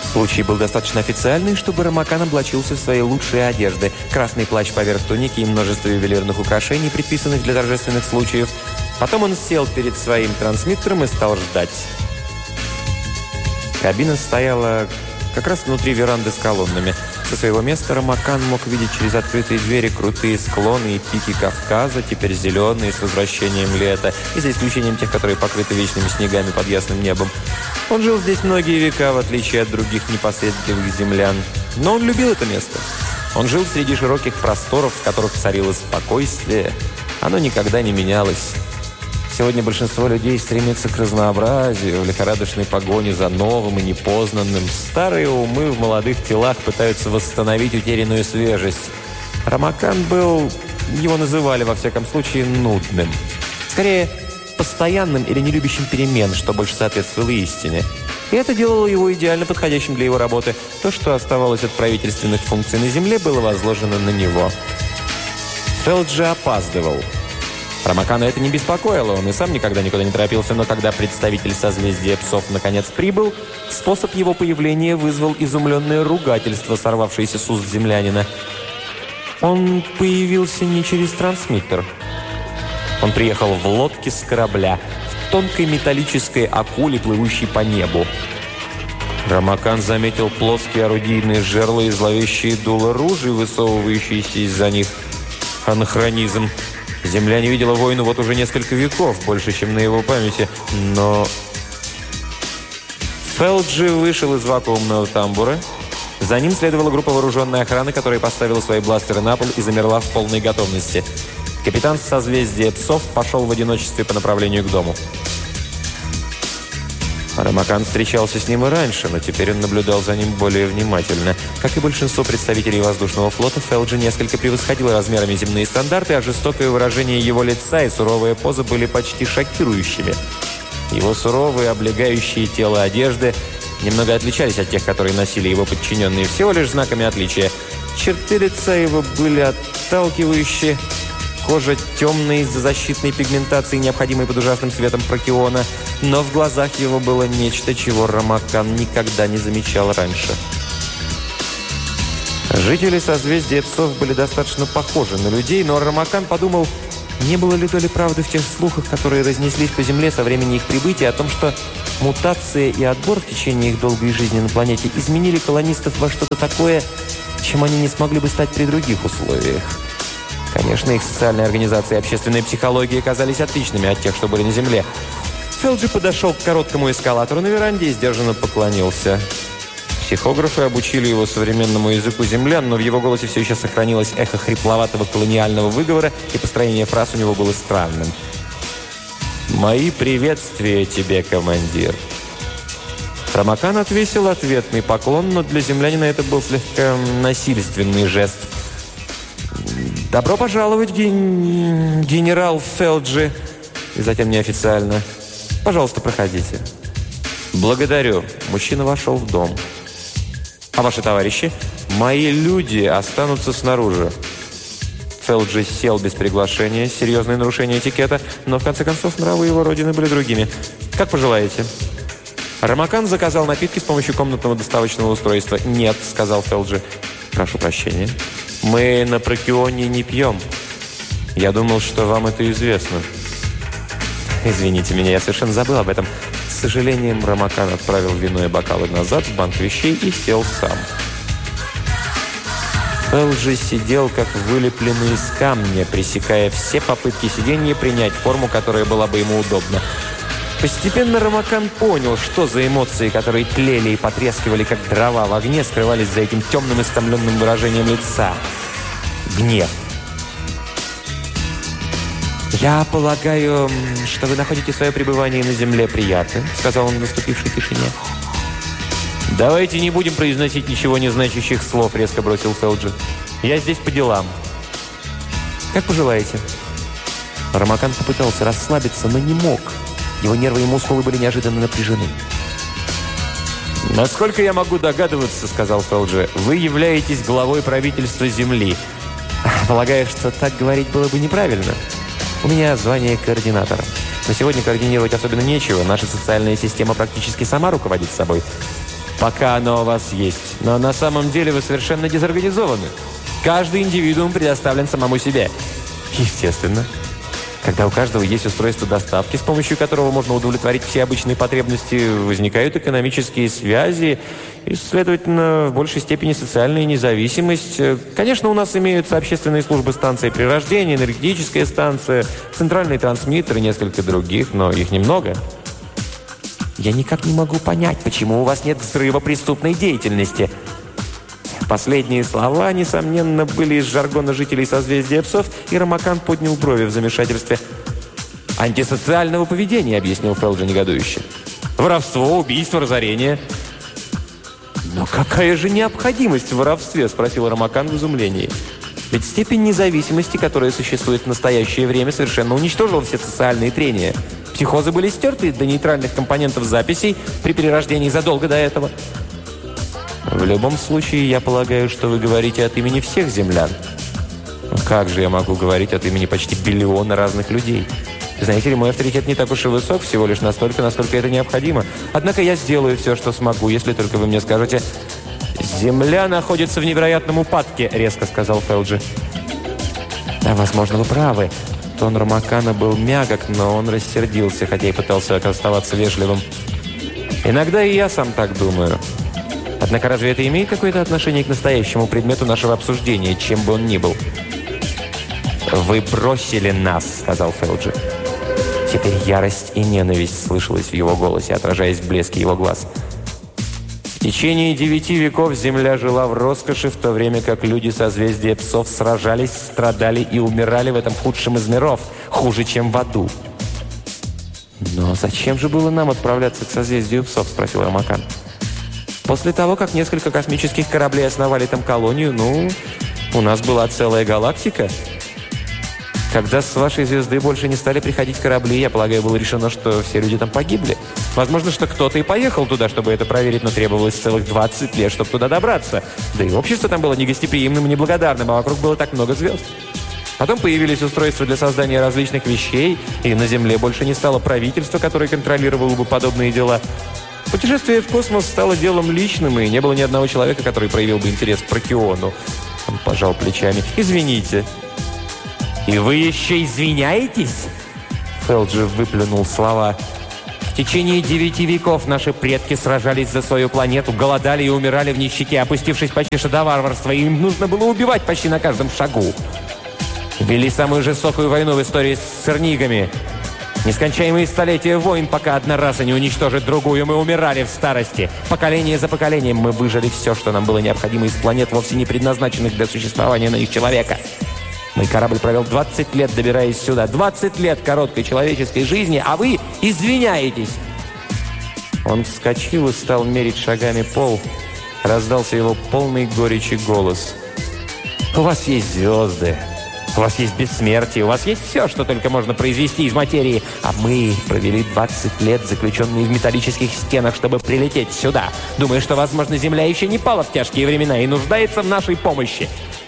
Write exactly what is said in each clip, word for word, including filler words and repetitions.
Случай был достаточно официальный, чтобы Рамакан облачился в свои лучшие одежды. Красный плащ поверх туники и множество ювелирных украшений, предписанных для торжественных случаев. Потом он сел перед своим трансмиттером и стал ждать. Кабина стояла как раз внутри веранды с колоннами. Со своего места Рамакан мог видеть через открытые двери крутые склоны и пики Кавказа, теперь зеленые, с возвращением лета, и за исключением тех, которые покрыты вечными снегами под ясным небом. Он жил здесь многие века, в отличие от других непоследовательных землян. Но он любил это место. Он жил среди широких просторов, в которых царило спокойствие. Оно никогда не менялось. Сегодня большинство людей стремится к разнообразию, в лихорадочной погоне за новым и непознанным. Старые умы в молодых телах пытаются восстановить утерянную свежесть. Рамакан был, его называли, во всяком случае, нудным. Скорее, постоянным или не любящим перемен, что больше соответствовало истине. И это делало его идеально подходящим для его работы. То, что оставалось от правительственных функций на земле, было возложено на него. Фелджи опаздывал. Рамакана это не беспокоило, он и сам никогда никуда не торопился, но когда представитель созвездия псов наконец прибыл, способ его появления вызвал изумленное ругательство, сорвавшееся с уст землянина. Он появился не через трансмиттер. Он приехал в лодке с корабля, в тонкой металлической акуле, плывущей по небу. Рамакан заметил плоские орудийные жерла и зловещие дула ружей, высовывающиеся из-за них. Анахронизм. Земля не видела войну вот уже несколько веков, больше, чем на его памяти, но... Фелджи вышел из вакуумного тамбура. За ним следовала группа вооруженной охраны, которая поставила свои бластеры на пол и замерла в полной готовности. Капитан созвездия псов пошел в одиночестве по направлению к дому. Рамакан встречался с ним и раньше, но теперь он наблюдал за ним более внимательно. Как и большинство представителей воздушного флота, Фелджи несколько превосходил размерами земные стандарты, а жестокое выражение его лица и суровая поза были почти шокирующими. Его суровые, облегающие тело одежды немного отличались от тех, которые носили его подчиненные, всего лишь знаками отличия. Черты лица его были отталкивающие, кожа темная из-за защитной пигментации, необходимой под ужасным светом прокиона, но в глазах его было нечто, чего Рамакан никогда не замечал раньше. Жители созвездия псов были достаточно похожи на людей, но Рамакан подумал, не было ли доли правды в тех слухах, которые разнеслись по земле со времени их прибытия, о том, что мутация и отбор в течение их долгой жизни на планете изменили колонистов во что-то такое, чем они не смогли бы стать при других условиях. Конечно, их социальная организация и общественная психология казались отличными от тех, что были на Земле. Фелджи подошел к короткому эскалатору на веранде и сдержанно поклонился. Психографы обучили его современному языку землян, но в его голосе все еще сохранилось эхо хрипловатого колониального выговора, и построение фраз у него было странным. «Мои приветствия тебе, командир». Рамакан отвесил ответный поклон, но для землянина это был слегка насильственный жест. «Добро пожаловать, ген... генерал Фелджи!» И затем неофициально. «Пожалуйста, проходите». «Благодарю». Мужчина вошел в дом. «А ваши товарищи?» «Мои люди останутся снаружи». Фелджи сел без приглашения, серьезное нарушение этикета, но в конце концов нравы его родины были другими. «Как пожелаете». Рамакан заказал напитки с помощью комнатного доставочного устройства. «Нет», — сказал Фелджи. «Прошу прощения». «Мы на Прокионе не пьем. Я думал, что вам это известно». «Извините меня, я совершенно забыл об этом». С сожалением Рамакан отправил вино и бокалы назад в банк вещей и сел сам. Фелджи сидел, как вылепленный из камня, пресекая все попытки сидения принять форму, которая была бы ему удобна. Постепенно Рамакан понял, что за эмоции, которые тлели и потрескивали, как дрова в огне, скрывались за этим темным истомленным выражением лица. Гнев. «Я полагаю, что вы находите свое пребывание на земле приятным», — сказал он в наступившей тишине. «Давайте не будем произносить ничего не значащих слов», — резко бросил Фелджи. «Я здесь по делам». «Как пожелаете». Рамакан попытался расслабиться, но не мог. Его нервы и мускулы были неожиданно напряжены. «Насколько я могу догадываться, — сказал Фелджи, — вы являетесь главой правительства Земли». «Полагаю, что так говорить было бы неправильно. У меня звание координатора. Но сегодня координировать особенно нечего. Наша социальная система практически сама руководит собой. Пока оно у вас есть. Но на самом деле вы совершенно дезорганизованы. Каждый индивидуум предоставлен самому себе. Естественно. Когда у каждого есть устройство доставки, с помощью которого можно удовлетворить все обычные потребности, возникают экономические связи и, следовательно, в большей степени социальная независимость. Конечно, у нас имеются общественные службы станции при рождении, энергетическая станция, центральный трансмиттер и несколько других, но их немного. Я никак не могу понять, почему у вас нет взрыва преступной деятельности. Последние слова, несомненно, были из жаргона жителей созвездия псов, и Рамакан поднял брови в замешательстве. «Антисоциального поведения», — объяснил Фелджи негодующе. «Воровство, убийство, разорение». «Но какая же необходимость в воровстве?» — спросил Рамакан в изумлении. «Ведь степень независимости, которая существует в настоящее время, совершенно уничтожила все социальные трения. Психозы были стерты до нейтральных компонентов записей при перерождении задолго до этого». «В любом случае, я полагаю, что вы говорите от имени всех землян». «Как же я могу говорить от имени почти биллиона разных людей? Знаете ли, мой авторитет не так уж и высок, всего лишь настолько, насколько это необходимо. Однако я сделаю все, что смогу, если только вы мне скажете...» «Земля находится в невероятном упадке», — резко сказал Фелджи. «Да, возможно, вы правы». Тон Рамакана был мягок, но он рассердился, хотя и пытался оставаться вежливым. «Иногда и я сам так думаю. Однако разве это имеет какое-то отношение к настоящему предмету нашего обсуждения, чем бы он ни был?» «Вы бросили нас», — сказал Фелджи. Теперь ярость и ненависть слышалась в его голосе, отражаясь в блеске его глаз. В течение девяти веков Земля жила в роскоши, в то время как люди созвездия псов сражались, страдали и умирали в этом худшем из миров, хуже, чем в аду. «Но зачем же было нам отправляться к созвездию псов?» — спросил Рамакан. «После того, как несколько космических кораблей основали там колонию, ну, у нас была целая галактика. Когда с вашей звезды больше не стали приходить корабли, я полагаю, было решено, что все люди там погибли. Возможно, что кто-то и поехал туда, чтобы это проверить, но требовалось целых двадцать лет, чтобы туда добраться. Да и общество там было негостеприимным и неблагодарным, а вокруг было так много звезд. Потом появились устройства для создания различных вещей, и на Земле больше не стало правительства, которое контролировало бы подобные дела. Путешествие в космос стало делом личным, и не было ни одного человека, который проявил бы интерес к Прокиону». Он пожал плечами. «Извините». «И вы еще извиняетесь?» Фелджи выплюнул слова. «В течение девяти веков наши предки сражались за свою планету, голодали и умирали в нищете, опустившись почти что до варварства, и им нужно было убивать почти на каждом шагу. Вели самую жестокую войну в истории с цернигами. Нескончаемые столетия войн, пока одна раса не уничтожит другую. Мы умирали в старости. Поколение за поколением мы выжили все, что нам было необходимо из планет, вовсе не предназначенных для существования на их человека. Мой корабль провел двадцать лет, добираясь сюда. двадцать лет короткой человеческой жизни, а вы извиняетесь!» Он вскочил и стал мерить шагами пол. Раздался его полный горечи голос. «У вас есть звезды. У вас есть бессмертие, у вас есть все, что только можно произвести из материи. А мы провели двадцать лет, заключенные в металлических стенах, чтобы прилететь сюда. Думаю, что, возможно, Земля еще не пала в тяжкие времена и нуждается в нашей помощи».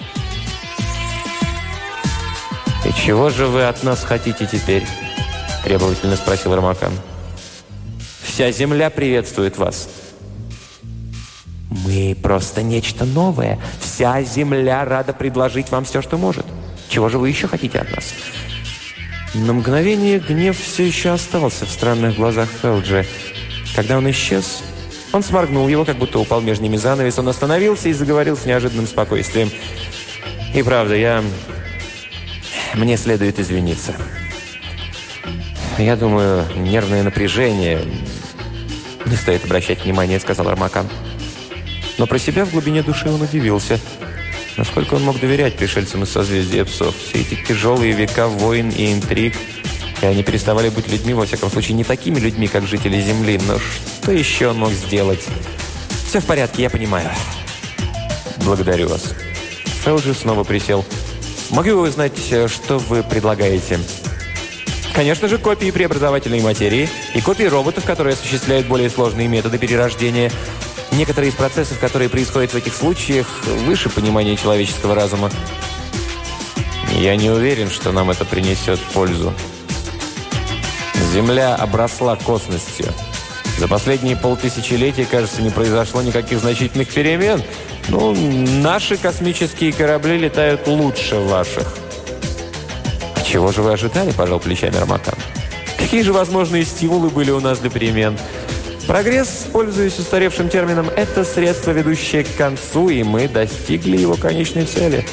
«И чего же вы от нас хотите теперь?» – требовательно спросил Рамакан. «Вся Земля приветствует вас». «Мы просто нечто новое. Вся Земля рада предложить вам все, что может. Чего же вы еще хотите от нас?» На мгновение гнев все еще остался в странных глазах Фелджи. Когда он исчез, он сморгнул его, как будто упал между ними занавес. Он остановился и заговорил с неожиданным спокойствием. «И правда, я... Мне следует извиниться. Я думаю, нервное напряжение... Не стоит обращать внимания», — сказал Рамакан. Но про себя в глубине души он удивился. Насколько он мог доверять пришельцам из созвездия псов? Все эти тяжелые века войн и интриг. И они переставали быть людьми, во всяком случае, не такими людьми, как жители Земли. Но что еще он мог сделать? «Все в порядке, я понимаю». «Благодарю вас». Фелджи снова присел. «Могу я узнать, что вы предлагаете?» «Конечно же, копии преобразовательной материи и копии роботов, которые осуществляют более сложные методы перерождения. Некоторые из процессов, которые происходят в этих случаях, выше понимания человеческого разума». «Я не уверен, что нам это принесет пользу. Земля обросла косностью. За последние полтысячелетия, кажется, не произошло никаких значительных перемен. Ну, наши космические корабли летают лучше ваших. А чего же вы ожидали, пожал плечами Рамакан? Какие же возможные стимулы были у нас для перемен? Прогресс, пользуясь устаревшим термином, это средство, ведущее к концу, и мы достигли его конечной цели.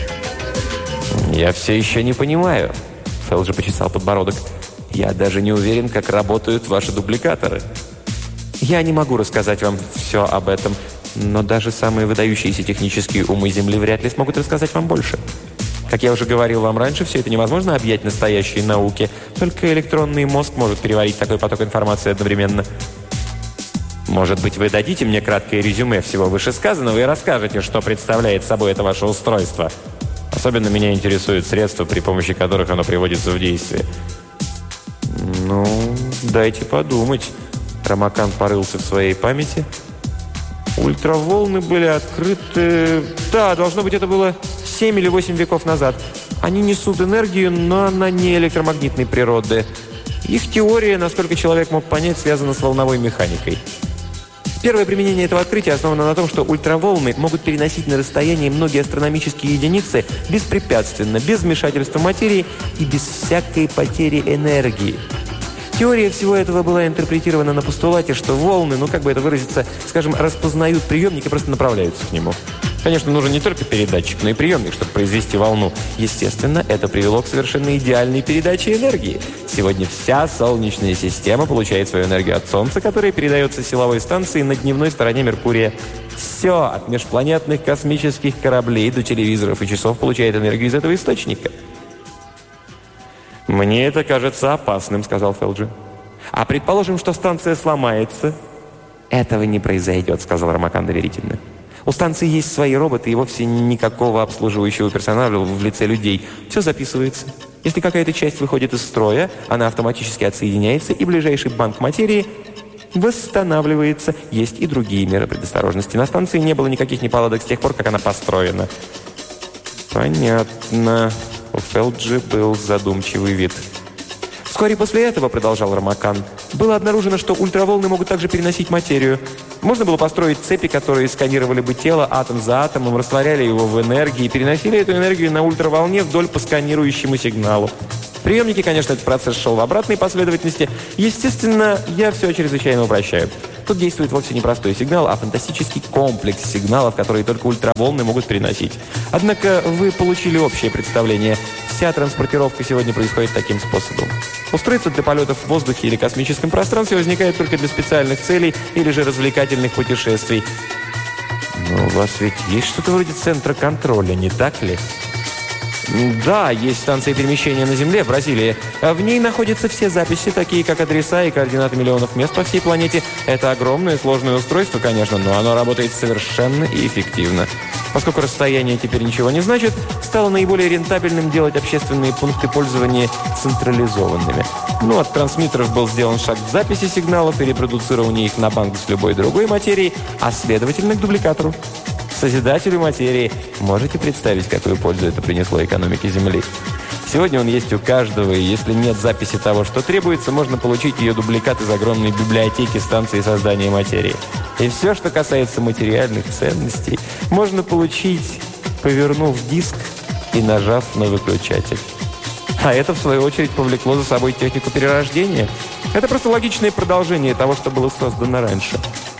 Я все еще не понимаю. Фелджи почесал подбородок. Я даже не уверен, как работают ваши дубликаторы. Я не могу рассказать вам все об этом, но даже самые выдающиеся технические умы Земли вряд ли смогут рассказать вам больше. Как я уже говорил вам раньше, все это невозможно объять настоящей науке. Только электронный мозг может переварить такой поток информации одновременно. Может быть, вы дадите мне краткое резюме всего вышесказанного и расскажете, что представляет собой это ваше устройство? Особенно меня интересуют средства, при помощи которых оно приводится в действие. Ну, дайте подумать. Рамакан порылся в своей памяти. Ультраволны были открыты... Да, должно быть, это было семь или восемь веков назад. Они несут энергию, но она не электромагнитной природы. Их теория, насколько человек мог понять, связана с волновой механикой. Первое применение этого открытия основано на том, что ультраволны могут переносить на расстоянии многие астрономические единицы беспрепятственно, без вмешательства материи и без всякой потери энергии. Теория всего этого была интерпретирована на постулате, что волны, ну как бы это выразиться, скажем, распознают приемник и просто направляются к нему. Конечно, нужен не только передатчик, но и приемник, чтобы произвести волну. Естественно, это привело к совершенно идеальной передаче энергии. Сегодня вся Солнечная система получает свою энергию от Солнца, которая передается силовой станции на дневной стороне Меркурия. Все, от межпланетных космических кораблей до телевизоров и часов, получает энергию из этого источника. «Мне это кажется опасным», — сказал Фелджи. «А предположим, что станция сломается?» «Этого не произойдет», — сказал Рамакан доверительно. «У станции есть свои роботы и вовсе никакого обслуживающего персонала в лице людей. Все записывается. Если какая-то часть выходит из строя, она автоматически отсоединяется, и ближайший банк материи восстанавливается. Есть и другие меры предосторожности. На станции не было никаких неполадок с тех пор, как она построена». «Понятно». У Фелджи был задумчивый вид. «Вскоре после этого, — продолжал Рамакан, — было обнаружено, что ультраволны могут также переносить материю. Можно было построить цепи, которые сканировали бы тело атом за атомом, растворяли его в энергии и переносили эту энергию на ультраволне вдоль по сканирующему сигналу. В приемнике, конечно, этот процесс шел в обратной последовательности. Естественно, я все чрезвычайно упрощаю. Тут действует вовсе не простой сигнал, а фантастический комплекс сигналов, которые только ультраволны могут переносить. Однако вы получили общее представление. Вся транспортировка сегодня происходит таким способом. Устройство для полетов в воздухе или космическом пространстве возникает только для специальных целей или же развлекательных путешествий. Но у вас ведь есть что-то вроде центра контроля, не так ли? Да, есть станция перемещения на Земле, в Бразилии. В ней находятся все записи, такие как адреса и координаты миллионов мест по всей планете. Это огромное сложное устройство, конечно, но оно работает совершенно и эффективно. Поскольку расстояние теперь ничего не значит, стало наиболее рентабельным делать общественные пункты пользования централизованными. Ну, от трансмиттеров был сделан шаг к записи сигналов и репродуцированию их на банк с любой другой материей, а следовательно к дубликатору. Созидателю материи. Можете представить, какую пользу это принесло экономике Земли? Сегодня он есть у каждого, и если нет записи того, что требуется, можно получить ее дубликат из огромной библиотеки станции создания материи. И все, что касается материальных ценностей, можно получить, повернув диск и нажав на выключатель. А это, в свою очередь, повлекло за собой технику перерождения. Это просто логичное продолжение того, что было создано раньше.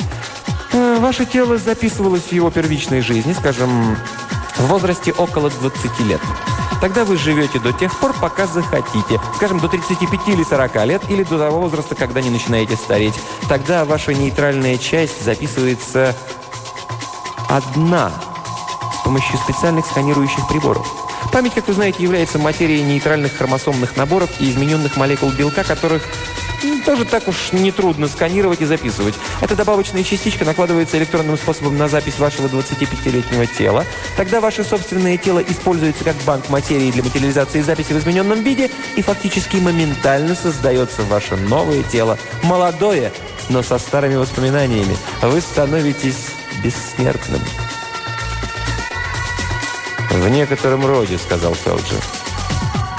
Ваше тело записывалось в его первичной жизни, скажем, в возрасте около двадцати лет. Тогда вы живете до тех пор, пока захотите. Скажем, до тридцати пяти или сорока лет, или до того возраста, когда не начинаете стареть. Тогда ваша нейтральная часть записывается одна с помощью специальных сканирующих приборов. Память, как вы знаете, является материей нейтральных хромосомных наборов и измененных молекул белка, которых тоже так уж нетрудно сканировать и записывать. Эта добавочная частичка накладывается электронным способом на запись вашего двадцатипятилетнего тела. Тогда ваше собственное тело используется как банк материи для материализации записи в измененном виде, и фактически моментально создается ваше новое тело. Молодое, но со старыми воспоминаниями. Вы становитесь бессмертным. «В некотором роде», — сказал Фелджи.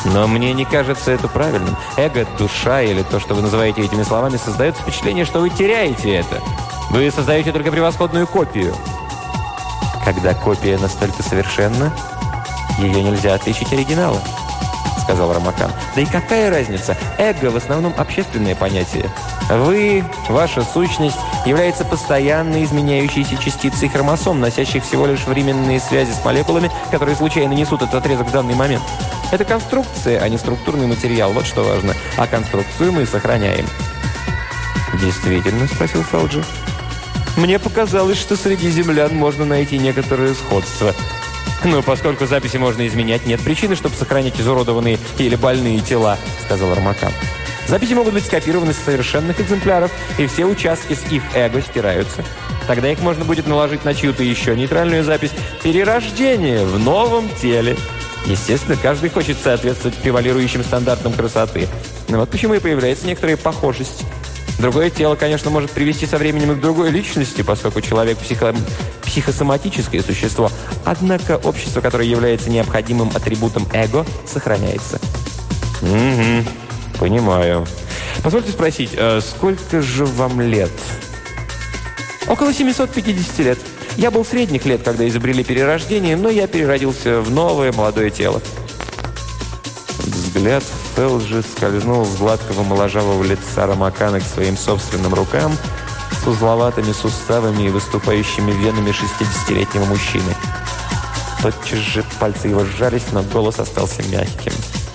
Но мне не кажется это правильным. Эго, душа или то, что вы называете этими словами, создает впечатление, что вы теряете это. Вы создаете только превосходную копию. Когда копия настолько совершенна, ее нельзя отличить от оригинала, сказал Рамакан. Да и какая разница? Эго в основном общественное понятие. Вы, ваша сущность, является постоянно изменяющейся частицей хромосом, носящих всего лишь временные связи с молекулами, которые случайно несут этот отрезок в данный момент. Это конструкция, а не структурный материал. Вот что важно. А конструкцию мы сохраняем. «Действительно?» – спросил Фелджи. «Мне показалось, что среди землян можно найти некоторое сходство. Но поскольку записи можно изменять, нет причины, чтобы сохранять изуродованные или больные тела», – сказал Рамакан. «Записи могут быть скопированы с совершенных экземпляров, и все участки с их эго стираются. Тогда их можно будет наложить на чью-то еще нейтральную запись «Перерождение в новом теле». Естественно, каждый хочет соответствовать превалирующим стандартам красоты. Но вот почему и появляется некоторая похожесть. Другое тело, конечно, может привести со временем и к другой личности, поскольку человек психо... психосоматическое существо. Однако общество, которое является необходимым атрибутом эго, сохраняется». «Угу, понимаю. Позвольте спросить, а сколько же вам лет?» «Около семисот пятидесяти лет. Я был средних лет, когда изобрели перерождение, но я переродился в новое молодое тело». Взгляд Фелджи скользнул с гладкого моложавого лица Рамакана к своим собственным рукам с узловатыми суставами и выступающими венами шестидесятилетнего мужчины. Тотчас же пальцы его сжались, но голос остался мягким.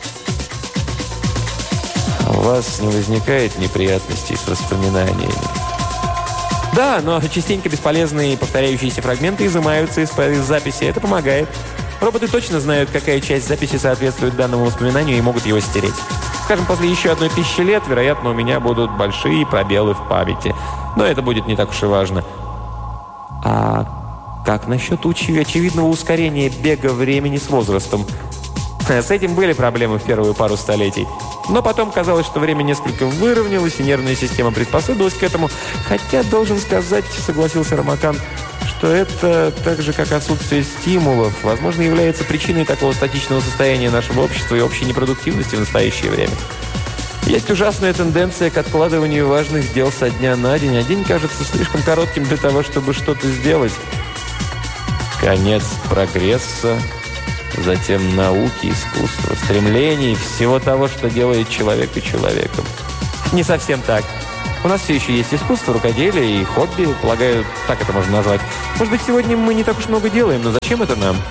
«У вас не возникает неприятностей с воспоминаниями?» «Да, но частенько бесполезные повторяющиеся фрагменты изымаются из, из записи. Это помогает. Роботы точно знают, какая часть записи соответствует данному воспоминанию и могут его стереть. Скажем, после еще одной тысячи лет, вероятно, у меня будут большие пробелы в памяти. Но это будет не так уж и важно». «А как насчет очевидного ускорения бега времени с возрастом?» «С этим были проблемы в первую пару столетий. Но потом казалось, что время несколько выровнялось, и нервная система приспособилась к этому. Хотя, должен сказать, согласился Рамакан, что это, так же как отсутствие стимулов, возможно, является причиной такого статичного состояния нашего общества и общей непродуктивности в настоящее время. Есть ужасная тенденция к откладыванию важных дел со дня на день, а день кажется слишком коротким для того, чтобы что-то сделать. Конец прогресса, затем науки, искусства, стремлений, всего того, что делает человека человеком. Не совсем так. У нас все еще есть искусство, рукоделие и хобби, полагаю, так это можно назвать. Может быть, сегодня мы не так уж много делаем, но зачем это нам?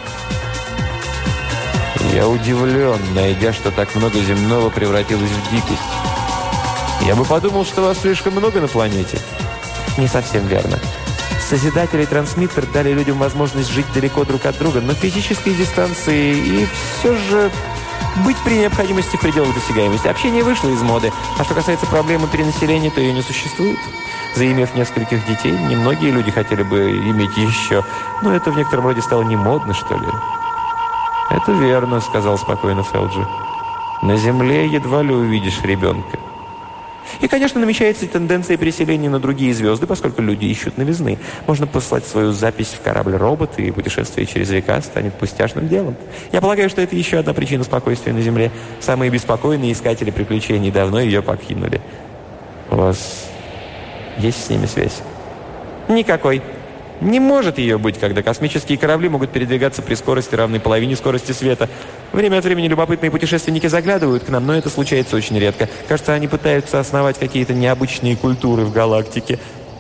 Я удивлен, найдя, что так много земного превратилось в дикость. Я бы подумал, что вас слишком много на планете. Не совсем верно. Созидатель и трансмиттер дали людям возможность жить далеко друг от друга, на физической дистанции, и все же быть при необходимости в пределах досягаемости. Общение вышло из моды. А что касается проблемы перенаселения, то ее не существует. Заимев нескольких детей, немногие люди хотели бы иметь еще. Но это в некотором роде стало не модно, что ли? «Это верно», — сказал спокойно Фелджи. «На Земле едва ли увидишь ребенка». И, конечно, намечается тенденция переселения на другие звезды, поскольку люди ищут новизны. Можно послать свою запись в корабль-робот, и путешествие через века станет пустяшным делом. Я полагаю, что это еще одна причина спокойствия на Земле. Самые беспокойные искатели приключений давно ее покинули. У вас есть с ними связь? Никакой. Не может ее быть, когда космические корабли могут передвигаться при скорости, равной половине скорости света. Время от времени любопытные путешественники заглядывают к нам, но это случается очень редко. Кажется, они пытаются основать какие-то необычные культуры в галактике.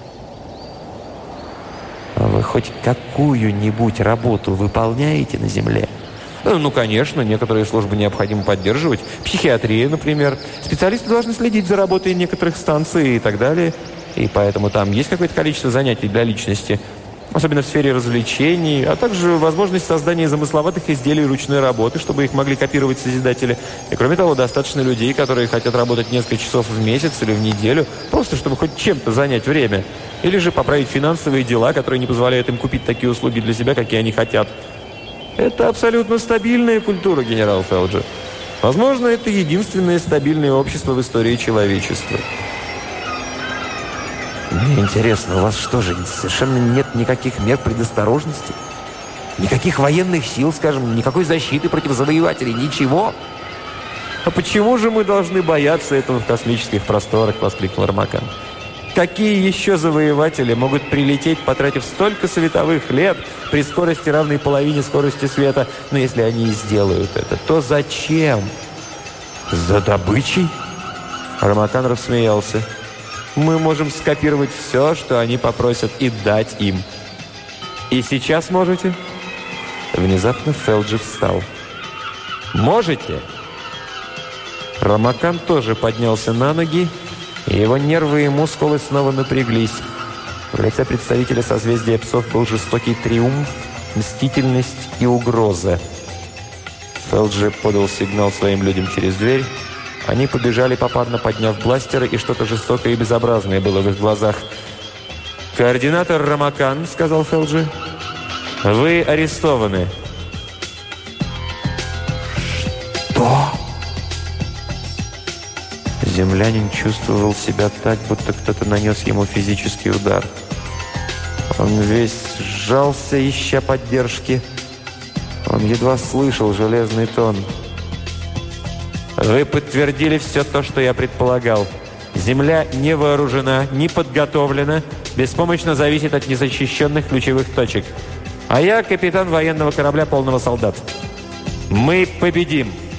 А вы хоть какую-нибудь работу выполняете на Земле? Ну, конечно, некоторые службы необходимо поддерживать. Психиатрия, например. Специалисты должны следить за работой некоторых станций и так далее. И поэтому там есть какое-то количество занятий для личности. Особенно в сфере развлечений, а также возможность создания замысловатых изделий ручной работы, чтобы их могли копировать созидатели. И кроме того, достаточно людей, которые хотят работать несколько часов в месяц или в неделю, просто чтобы хоть чем-то занять время. Или же поправить финансовые дела, которые не позволяют им купить такие услуги для себя, какие они хотят. Это абсолютно стабильная культура, генерал Фелджи. Возможно, это единственное стабильное общество в истории человечества. Мне интересно, у вас что же, совершенно нет никаких мер предосторожности? Никаких военных сил, скажем, никакой защиты против завоевателей, ничего? «А почему же мы должны бояться этого в космических просторах?» – воскликнул Армакан. «Какие еще завоеватели могут прилететь, потратив столько световых лет при скорости, равной половине скорости света? Но если они и сделают это, то зачем?» «За добычей?» Армакан рассмеялся. «Мы можем скопировать все, что они попросят, и дать им». «И сейчас можете?» Внезапно Фелджи встал. «Можете?» Рамакан тоже поднялся на ноги, и его нервы и мускулы снова напряглись. В лице представителя созвездия псов был жестокий триумф, мстительность и угроза. Фелджи подал сигнал своим людям через дверь. Они побежали, попарно подняв бластеры, и что-то жестокое и безобразное было в их глазах. «Координатор Рамакан», — сказал Фелджи, — «вы арестованы». «Что?» Землянин чувствовал себя так, будто кто-то нанес ему физический удар. Он весь сжался, ища поддержки. Он едва слышал железный тон. «Вы подтвердили все то, что я предполагал. Земля не вооружена, не подготовлена, беспомощно зависит от незащищенных ключевых точек. А я капитан военного корабля, полного солдат. Мы победим!»